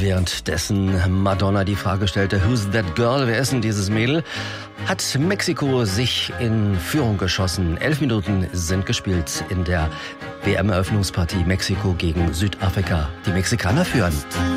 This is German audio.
Währenddessen Madonna die Frage stellte, Who's that girl? Wer ist denn dieses Mädel? Hat Mexiko sich in Führung geschossen. 11 Minuten sind gespielt in der WM-Eröffnungspartie Mexiko gegen Südafrika. Die Mexikaner führen.